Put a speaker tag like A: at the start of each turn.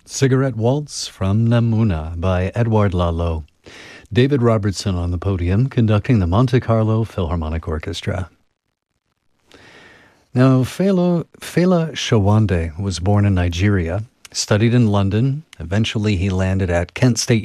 A: Cigarette Waltz from Namuna by Edouard Lalo. David Robertson on the podium conducting the Monte Carlo Philharmonic Orchestra. Now, Fela Shawande was born in Nigeria, studied in London. Eventually he landed at Kent State